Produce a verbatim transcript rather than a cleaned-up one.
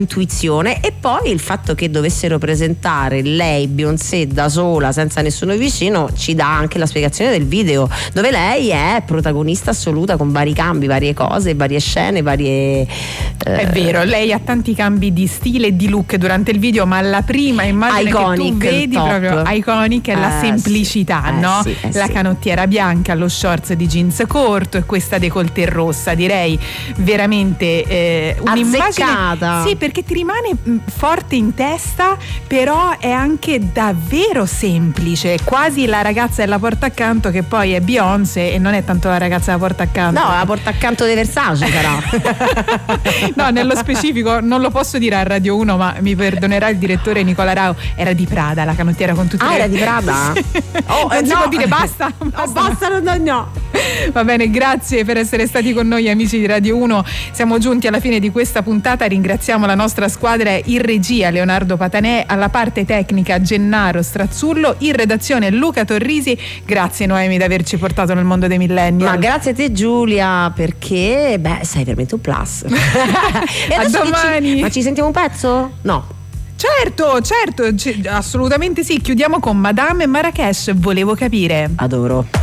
intuizione, e poi il fatto che dovessero presentare lei Beyoncé da sola senza nessuno vicino ci dà anche la spiegazione del video, dove lei è protagonista assoluta con vari cambi, varie cose, varie scene, varie eh... è vero, lei ha tanti cambi di stile e di look durante il video, ma la prima immagine iconic, che tu vedi top. proprio iconic è eh, la semplicità, sì. no? Eh, sì, eh, la sì. canottiera bianca, lo shorts di jeans corto e questa décolleté rossa, direi veramente eh, un'immagine azzeccata. sì, perché ti rimane mh, forte in testa, però è anche davvero semplice, quasi la ragazza della porta accanto, che poi è Beyoncé e non è tanto la ragazza della porta accanto. No, la porta accanto dei Versace sarà. No, nello specifico non lo posso dire a Radio uno, ma mi perdonerà il direttore Nicola Rao, era di Prada la canottiera con tutti. Ah, le... era di Prada? Oh, non no. si può dire basta, basta. Oh, basta, no, no. Va bene, grazie per essere stati con noi amici di Radio uno. Siamo giunti alla fine di questa puntata, ringraziamo la nostra squadra in regia Leonardo Patanè, alla parte tecnica Gennaro Strazzullo, in redazione Luca Torrisi. Grazie Noemi di averci portato nel mondo dei millennial. Ma grazie a te Giulia, perché beh sei veramente un plus. E a domani. Ci, ma ci sentiamo un pezzo? No. Certo, certo, c- assolutamente sì. Chiudiamo con Madame Marrakesh, volevo capire. Adoro.